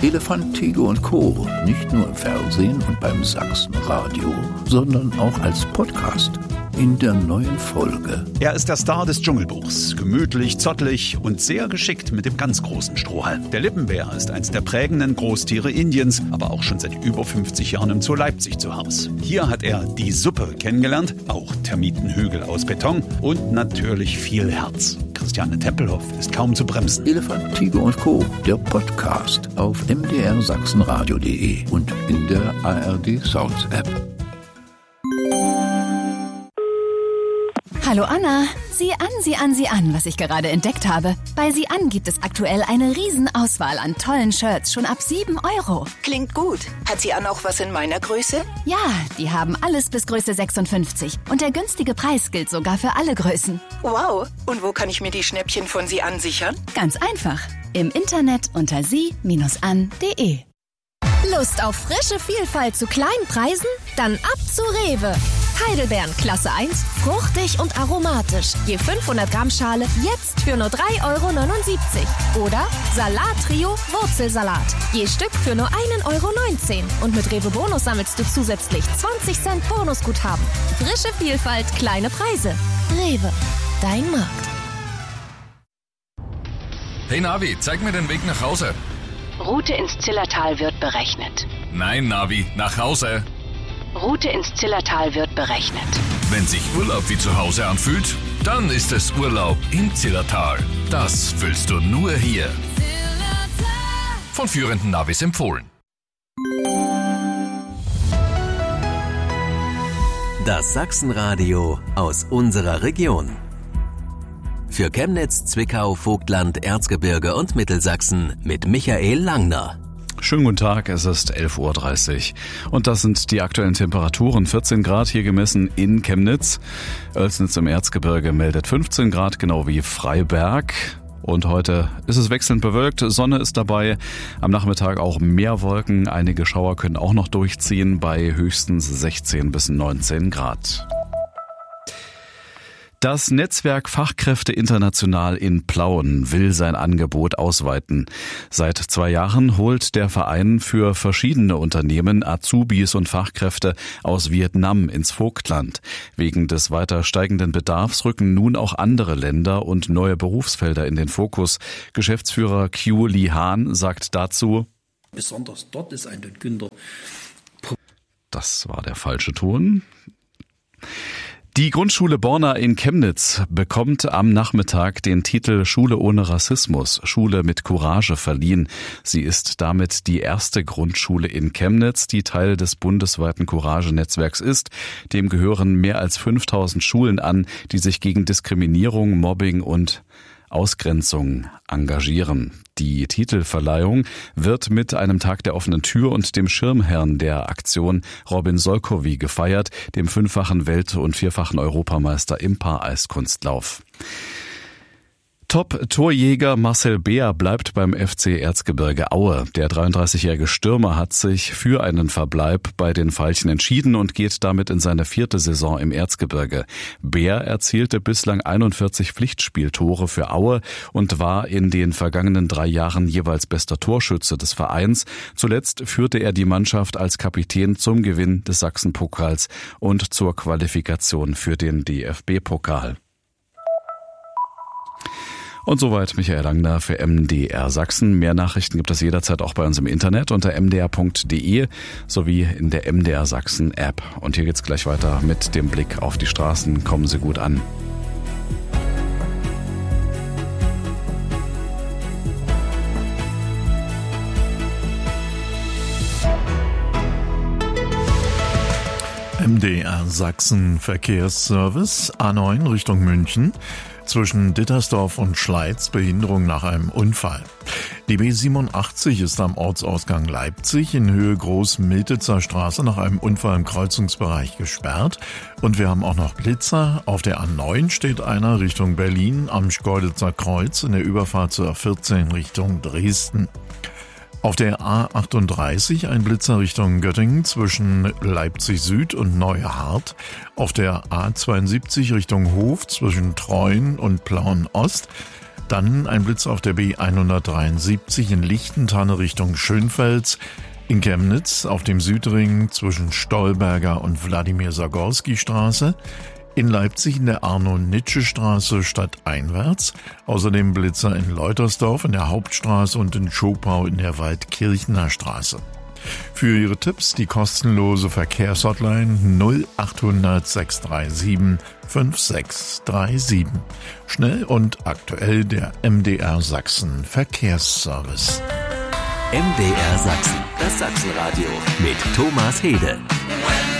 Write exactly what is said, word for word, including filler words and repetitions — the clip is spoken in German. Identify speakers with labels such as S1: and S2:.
S1: Elefant, Tiger und Co. Nicht nur im Fernsehen und beim Sachsenradio, sondern auch als Podcast. In der neuen Folge.
S2: Er ist der Star des Dschungelbuchs. Gemütlich, zottelig und sehr geschickt mit dem ganz großen Strohhalm. Der Lippenbär ist eins der prägenden Großtiere Indiens, aber auch schon seit über fünfzig Jahren im Zoo Leipzig zu Hause. Hier hat er die Suppe kennengelernt, auch Termitenhügel aus Beton und natürlich viel Herz. Christiane Tempelhoff ist kaum zu bremsen.
S1: Elefant, Tiger und Co. Der Podcast auf m d r sachsenradio punkt d e und in der A R D Sounds App.
S3: Hallo Anna, sieh an, sieh an, sieh an, was ich gerade entdeckt habe. Bei Sieh an gibt es aktuell eine Riesenauswahl an tollen Shirts, schon ab sieben Euro.
S4: Klingt gut. Hat Sieh an auch was in meiner Größe?
S3: Ja, die haben alles bis Größe sechsundfünfzig. Und der günstige Preis gilt sogar für alle Größen.
S4: Wow, und wo kann ich mir die Schnäppchen von Sieh an sichern?
S3: Ganz einfach, im Internet unter sie an punkt de.
S5: Lust auf frische Vielfalt zu kleinen Preisen? Dann ab zu Rewe. Heidelbeeren Klasse eins, fruchtig und aromatisch. Je fünfhundert Gramm Schale jetzt für nur drei Euro neunundsiebzig. Oder Salat-Trio Wurzelsalat. Je Stück für nur ein Euro neunzehn. Und mit Rewe Bonus sammelst du zusätzlich zwanzig Cent Bonusguthaben. Frische Vielfalt, kleine Preise. Rewe, dein Markt.
S6: Hey Navi, zeig mir den Weg nach Hause.
S7: Route ins Zillertal wird berechnet.
S6: Nein, Navi, nach Hause.
S7: Route ins Zillertal wird berechnet.
S6: Wenn sich Urlaub wie zu Hause anfühlt, dann ist es Urlaub im Zillertal. Das fühlst du nur hier. Von führenden Navis empfohlen.
S8: Das Sachsenradio aus unserer Region. Für Chemnitz, Zwickau, Vogtland, Erzgebirge und Mittelsachsen mit Michael Langner.
S2: Schönen guten Tag, es ist elf Uhr dreißig und das sind die aktuellen Temperaturen. vierzehn Grad hier gemessen in Chemnitz. Oelsnitz im Erzgebirge meldet fünfzehn Grad, genau wie Freiberg. Und heute ist es wechselnd bewölkt, Sonne ist dabei, am Nachmittag auch mehr Wolken. Einige Schauer können auch noch durchziehen bei höchstens sechzehn bis neunzehn Grad. Das Netzwerk Fachkräfte International in Plauen will sein Angebot ausweiten. Seit zwei Jahren holt der Verein für verschiedene Unternehmen Azubis und Fachkräfte aus Vietnam ins Vogtland. Wegen des weiter steigenden Bedarfs rücken nun auch andere Länder und neue Berufsfelder in den Fokus. Geschäftsführer Q Li Han sagt dazu:
S9: Besonders dort ist ein Günther.
S2: Das war der falsche Ton. Die Grundschule Borna in Chemnitz bekommt am Nachmittag den Titel Schule ohne Rassismus, Schule mit Courage verliehen. Sie ist damit die erste Grundschule in Chemnitz, die Teil des bundesweiten Courage-Netzwerks ist. Dem gehören mehr als fünftausend Schulen an, die sich gegen Diskriminierung, Mobbing und Ausgrenzung engagieren. Die Titelverleihung wird mit einem Tag der offenen Tür und dem Schirmherrn der Aktion Robin Solkowy gefeiert, dem fünffachen Welt- und vierfachen Europameister im Paareiskunstlauf. Top-Torjäger Marcel Beer bleibt beim F C Erzgebirge Aue. Der dreiunddreißigjährige Stürmer hat sich für einen Verbleib bei den Veilchen entschieden und geht damit in seine vierte Saison im Erzgebirge. Beer erzielte bislang einundvierzig Pflichtspieltore für Aue und war in den vergangenen drei Jahren jeweils bester Torschütze des Vereins. Zuletzt führte er die Mannschaft als Kapitän zum Gewinn des Sachsenpokals und zur Qualifikation für den D F B-Pokal. Und soweit Michael Langner für M D R Sachsen. Mehr Nachrichten gibt es jederzeit auch bei uns im Internet unter m d r punkt d e sowie in der M D R Sachsen App. Und hier geht's gleich weiter mit dem Blick auf die Straßen. Kommen Sie gut an.
S10: M D R Sachsen Verkehrsservice A neun Richtung München. Zwischen Dittersdorf und Schleiz Behinderung nach einem Unfall. Die B siebenundachtzig ist am Ortsausgang Leipzig in Höhe Groß-Miltitzer Straße nach einem Unfall im Kreuzungsbereich gesperrt. Und wir haben auch noch Blitzer. Auf der A neun steht einer Richtung Berlin am Schkeuditzer Kreuz in der Überfahrt zur A vierzehn Richtung Dresden. Auf der A achtunddreißig ein Blitzer Richtung Göttingen zwischen Leipzig Süd und Neuhardt. Auf der A zweiundsiebzig Richtung Hof zwischen Treuen und Plauen Ost. Dann ein Blitz auf der B hundertdreiundsiebzig in Lichtentanne Richtung Schönfels, in Chemnitz auf dem Südring zwischen Stolberger und Wladimir-Sagorski-Straße, in Leipzig in der Arno-Nitsche-Straße stadteinwärts, außerdem Blitzer in Leutersdorf in der Hauptstraße und in Schopau in der Waldkirchener Straße. Für Ihre Tipps die kostenlose Verkehrshotline null achthundert sechs drei sieben fünf sechs drei sieben. Schnell und aktuell der M D R Sachsen Verkehrsservice.
S8: M D R Sachsen, das Sachsenradio mit Thomas Hede.